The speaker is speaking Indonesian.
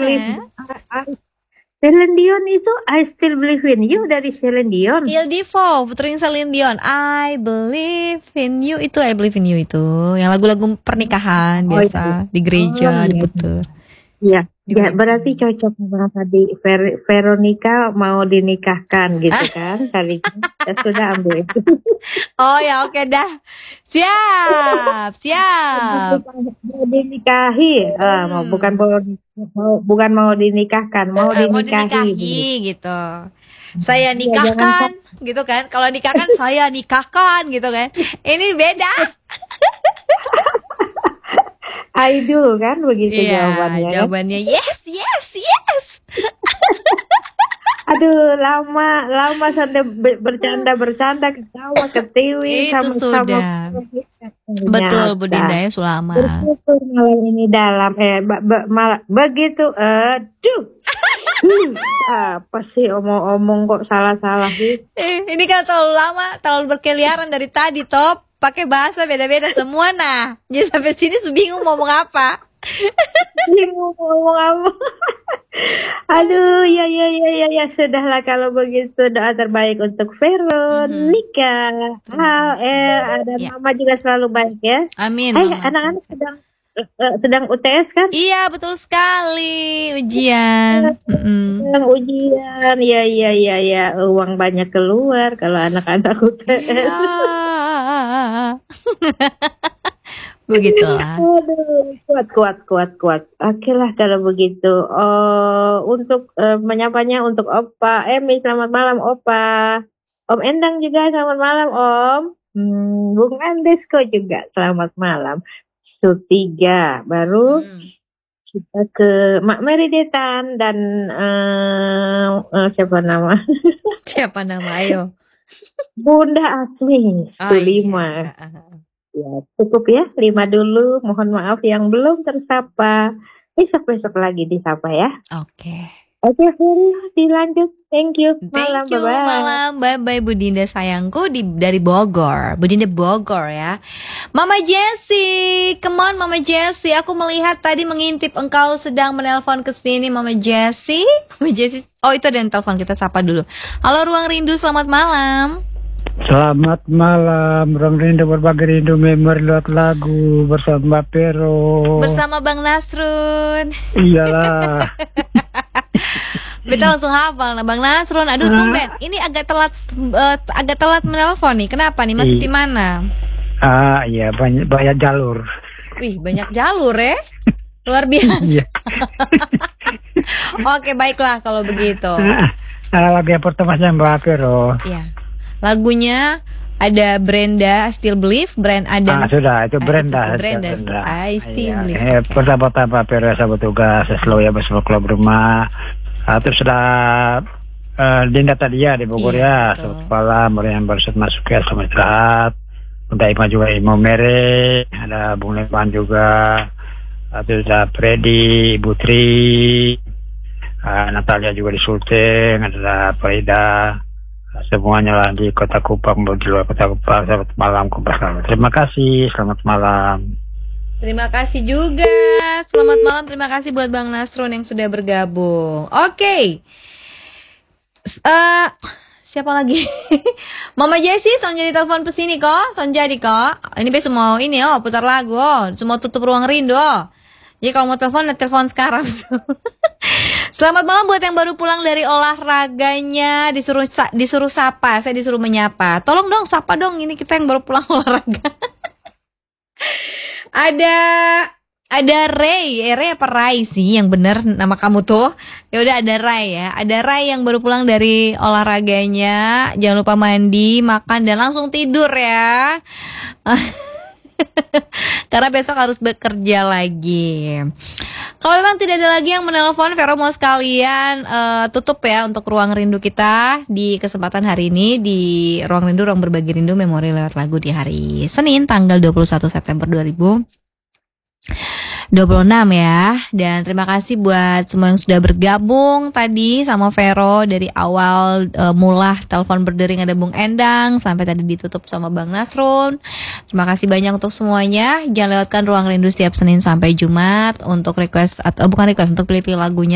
believe. Celine Dion itu I Still Believe in You dari Celine Dion. Il Divo featuring Celine Dion. I Believe in You, itu I Believe in You itu yang lagu-lagu pernikahan biasa di gereja diputer. Iya, ya, berarti cocok sama tadi Veronica mau dinikahkan gitu kan kali ini. Ya sudah ambil itu. Oh ya, oke dah. Siap. Mau dinikahi, bukan mau dinikahkan, mau dinikahi gitu. Saya nikahkan gitu kan. Kalau nikahkan saya nikahkan gitu kan. Ini beda. I do kan begitu jawabannya. Jawabannya yes. Aduh, lama sampai bercanda ketawa ketiwi itu sudah. Betul Bu Dinda ya, Sulama. Bersyukur malam ini dalam begitu apa sih omong-omong kok salah sih. Ini kan terlalu berkeliaran dari tadi Top. Pakai bahasa beda-beda semua nah. Jadi sampai sini bingung mau ngomong apa. Aduh, ya sudahlah kalau begitu, doa terbaik untuk Veronica. Ada mama juga selalu baik ya. Amin. Anak-anak sedang UTS kan? Iya, betul sekali, ujian. Sedang ujian. Ya, uang banyak keluar kalau anak-anak UTS. Begitulah. Kuat. Oke lah kalau begitu. Untuk menyapanya untuk Opa Emi, selamat malam Opa. Om Endang juga selamat malam Om. Bung Andesko juga selamat malam. Tiga baru kita ke Mak Meridetan dan siapa nama ayo Bunda Asmi 5. Ya, cukup ya 5 dulu, mohon maaf yang belum tersapa, besok lagi disapa ya. Oke, dilanjut. Thank you. Malam. Bye Bu Dinda sayangku dari Bogor. Bu Dinda Bogor ya. Mama Jessie, come on Mama Jessie. Aku melihat tadi mengintip engkau sedang menelpon ke sini Mama Jessie. Oh, itu ada yang telepon, kita sapa dulu. Halo Ruang Rindu, selamat malam. Selamat malam, Ruang Rindu berbagi rindu memori lewat lagu bersama Mbak Pero. Bersama Bang Nasrun. Iyalah. Beta langsung hafal nah Bang Nasrun. Aduh tumben, ini agak telat menelpon nih. Kenapa nih? Masih di mana? Iya banyak jalur. Wih, banyak jalur ya. Luar biasa. Oke, baiklah kalau begitu. Lagu yang pertama Mbak Pero. Iya. Lagunya ada Brenda Still Believe, Brand Adams. Sudah, itu Brenda. I Still Believe. Pertama-tama Pero sahabat tugas selalu ya bersama keluarga rumah. Terus sudah Dinda tadi ya di Bogor ya. Selamat malam, yang baru masuk ya, selamat istirahat. Bunda Ima juga, Ima Mere, ada Bung Leman juga. Terus ada Freddy, Ibu Tri, Natalia juga di Sulteng, ada Farida. Semuanya lah di Kota Kupang, di luar Kota Kupang. Selamat malam, terima kasih, selamat malam. Terima kasih juga, selamat malam. Terima kasih buat Bang Nasrun yang sudah bergabung. Oke. Siapa lagi? Mama Jessie, son jadi telepon ke sini kok, son jadi kok. Ini besok mau ini putar lagu, semua tutup Ruang Rindu. Jadi kalau mau telepon sekarang. Selamat malam buat yang baru pulang dari olahraganya, disuruh sapa, saya disuruh menyapa. Tolong dong sapa dong, ini kita yang baru pulang olahraga. Ada Ray apa Ray sih yang bener nama kamu tuh? Ya udah ada Ray ya. Ada Ray yang baru pulang dari olahraganya. Jangan lupa mandi, makan dan langsung tidur ya. Karena besok harus bekerja lagi. Kalau memang tidak ada lagi yang menelpon, Vero mau sekalian tutup ya untuk Ruang Rindu kita di kesempatan hari ini di Ruang Rindu, Ruang Berbagi Rindu Memori lewat lagu di hari Senin tanggal 21 September 2026 ya. Dan terima kasih buat semua yang sudah bergabung tadi sama Vero dari awal mula telepon berdering ada Bung Endang sampai tadi ditutup sama Bang Nasrun. Terima kasih banyak untuk semuanya. Jangan lewatkan Ruang Rindu setiap Senin sampai Jumat untuk request atau bukan request, untuk pilih-pilih lagunya